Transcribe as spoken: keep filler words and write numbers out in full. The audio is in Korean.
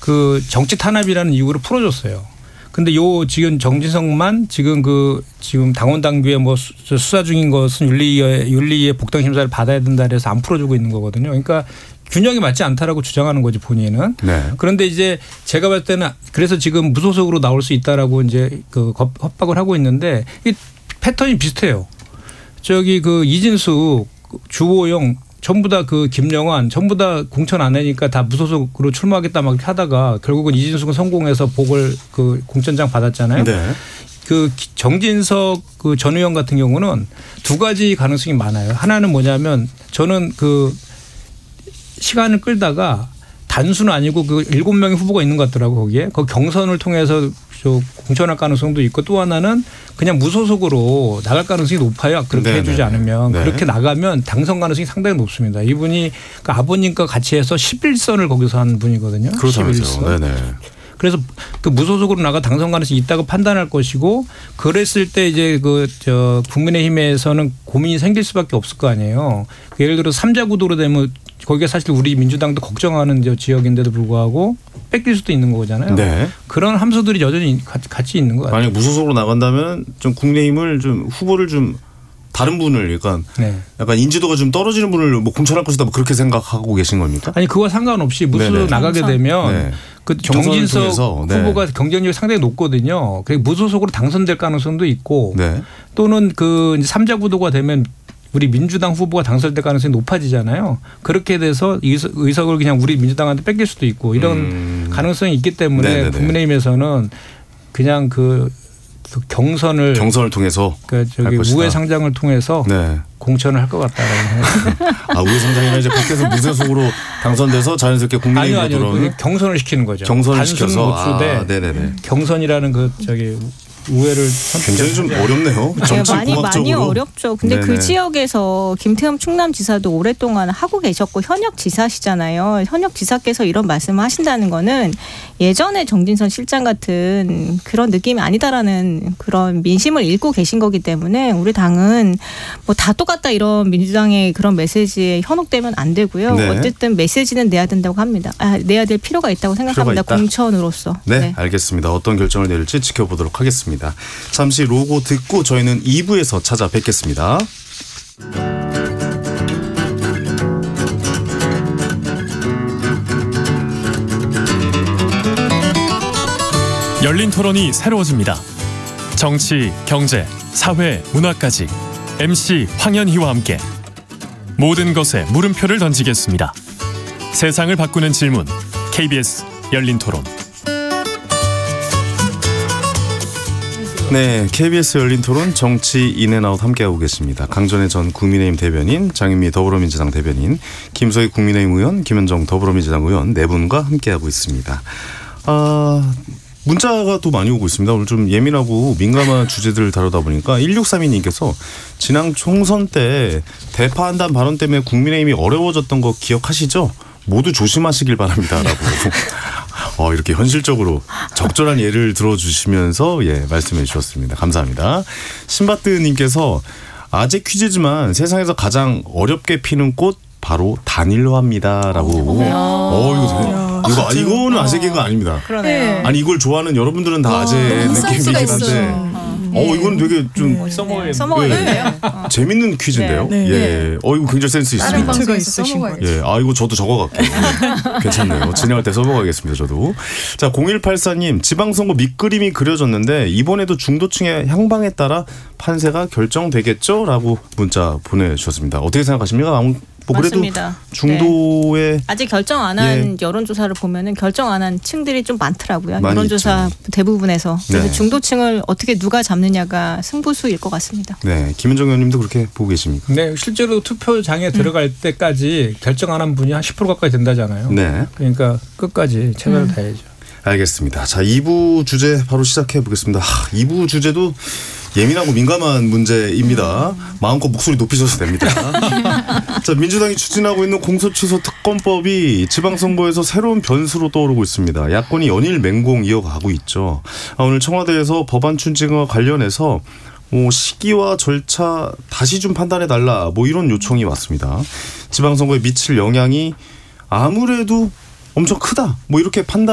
그 정치 탄압이라는 이유로 풀어줬어요. 근데 요 지금 정진석만 지금 그 지금 당원 당규에 뭐 수사 중인 것은 윤리위의 윤리위의 복당 심사를 받아야 된다 그래서 안 풀어주고 있는 거거든요. 그러니까 균형이 맞지 않다라고 주장하는 거지 본인은. 네. 그런데 이제 제가 봤을 때는 그래서 지금 무소속으로 나올 수 있다라고 이제 그 협박을 하고 있는데 이 패턴이 비슷해요. 저기 그 이진숙, 주호영 전부 다 그 김영환 전부 다 공천 안 하니까 다 무소속으로 출마하겠다 막 하다가 결국은 이진숙은 성공해서 복을 그 공천장 받았잖아요. 네. 그 정진석 그 전 의원 같은 경우는 두 가지 가능성이 많아요. 하나는 뭐냐면 저는 그 시간을 끌다가 단수는 아니고 그 일곱 명의 후보가 있는 것 같더라고 거기에. 그 경선을 통해서 저 공천할 가능성도 있고 또 하나는 그냥 무소속으로 나갈 가능성이 높아요. 그렇게 네네. 해주지 않으면. 네. 그렇게 나가면 당선 가능성이 상당히 높습니다. 이분이 그 아버님과 같이 해서 십일 선을 거기서 한 분이거든요. 그렇죠. 십일 선. 네네. 그래서 그 무소속으로 나가 당선 가능성이 있다고 판단할 것이고 그랬을 때 이제 그 저 국민의힘에서는 고민이 생길 수밖에 없을 거 아니에요. 예를 들어 삼자 구도로 되면 거기가 사실 우리 민주당도 걱정하는 지역인데도 불구하고 뺏길 수도 있는 거잖아요. 네. 그런 함수들이 여전히 같이 있는 것 같아요. 만약 무소속으로 나간다면 좀 국민의힘을 좀 후보를 좀 다른 분을 약간 네. 약간 인지도가 좀 떨어지는 분을 뭐 공천할 것이다 뭐 그렇게 생각하고 계신 겁니까? 아니 그와 상관없이 무소속 나가게 되면 네. 그 정진석 네. 후보가 경쟁력이 상당히 높거든요. 무소속으로 당선될 가능성도 있고 네. 또는 그 삼자 구도가 되면 우리 민주당 후보가 당선될 가능성이 높아지잖아요. 그렇게 돼서 의석을 그냥 우리 민주당한테 뺏길 수도 있고 이런 음. 가능성이 있기 때문에 네네네. 국민의힘에서는 그냥 그, 그 경선을 경선을 통해서 그 저기 우회 상장을 통해서 네. 공천을 할 것 같다라는 생각이 아 우회 상장이면 이제 밖에서 무소속으로 당선돼서 자연스럽게 국민의힘으로 아니요, 아니요. 들어오는 경선을 시키는 거죠. 경선을 시켜서 아, 네네네. 경선이라는 그 저기 우회를 굉장히 좀 어렵네요. 정치 많이 많이 어렵죠. 근데 네네. 그 지역에서 김태흠 충남지사도 오랫동안 하고 계셨고 현역 지사시잖아요. 현역 지사께서 이런 말씀을 하신다는 거는 예전에 정진선 실장 같은 그런 느낌이 아니다라는 그런 민심을 읽고 계신 거기 때문에 우리 당은 뭐 다 똑같다 이런 민주당의 그런 메시지에 현혹되면 안 되고요. 네. 어쨌든 메시지는 내야 된다고 합니다. 아, 내야 될 필요가 있다고 생각합니다. 있다. 공천으로서. 네, 네, 알겠습니다. 어떤 결정을 내릴지 지켜보도록 하겠습니다. 잠시 로고 듣고 저희는 이 부에서 찾아뵙겠습니다. 열린 토론이 새로워집니다. 정치, 경제, 사회, 문화까지 엠씨 황현희와 함께 모든 것에 물음표를 던지겠습니다. 세상을 바꾸는 질문 케이비에스 열린 토론. 네, 케이비에스 열린 토론 정치 인앤아웃 함께하고 계십니다. 강전의 전 국민의힘 대변인, 장윤미 더불어민주당 대변인, 김소희 국민의힘 의원, 김현정 더불어민주당 의원 네 분과 함께하고 있습니다. 아, 문자가 또 많이 오고 있습니다. 오늘 좀 예민하고 민감한 주제들을 다루다 보니까 일육삼이 님께서 지난 총선 때 대파한단 발언 때문에 국민의힘이 어려워졌던 거 기억하시죠? 모두 조심하시길 바랍니다라고 어, 이렇게 현실적으로 적절한 예를 들어주시면서 예 말씀해 주셨습니다. 감사합니다. 신바트님께서 아재 퀴즈지만 세상에서 가장 어렵게 피는 꽃 바로 단일화입니다라고. 어 이거 이거 아, 이거는 아재 개그가 아닙니다. 그러네요. 아니 이걸 좋아하는 여러분들은 다 아재 느낌이긴 한데. 어 이거는 되게 좀 써먹어야겠네요. 예, 재밌는 퀴즈인데요. 네. 예, 어 이거 굉장히 센스 있습니다. 방송가 있으신 거예요. 예, 아 이거 저도 적어갈게요. 네. 괜찮네요. 진행할 때 써먹어야겠습니다. 저도. 자 공일팔사 님 지방선거 밑그림이 그려졌는데 이번에도 중도층의 향방에 따라 판세가 결정되겠죠?라고 문자 보내주셨습니다. 어떻게 생각하십니까? 뭐 그래도 맞습니다. 중도에 네. 아직 결정 안 한 예. 여론조사를 보면은 결정 안 한 층들이 좀 많더라고요. 많이 여론조사 있죠. 대부분에서. 그래서 네. 중도층을 어떻게 누가 잡느냐가 승부수일 것 같습니다. 네, 김현정 의원님도 그렇게 보고 계십니까? 네, 실제로 투표장에 들어갈 음. 때까지 결정 안 한 분이 한 십 퍼센트 가까이 된다잖아요. 네. 그러니까 끝까지 최선을 음. 다해야죠. 알겠습니다. 자, 이 부 주제 바로 시작해 보겠습니다. 하, 이 부 주제도 예민하고 민감한 문제입니다. 음. 마음껏 목소리 높이셔도 됩니다. 자, 민주당이 추진하고 있는 공소취소 특검법이 지방선거에서 새로운 변수로 떠오르고 있습니다. 야권이 연일 맹공 이어가고 있죠. 아, 오늘 청와대에서 법안 추진과 관련해서 뭐 시기와 절차 다시 좀 판단해달라 뭐 이런 요청이 왔습니다. 지방선거에 미칠 영향이 아무래도 엄청 크다 뭐 이렇게 판단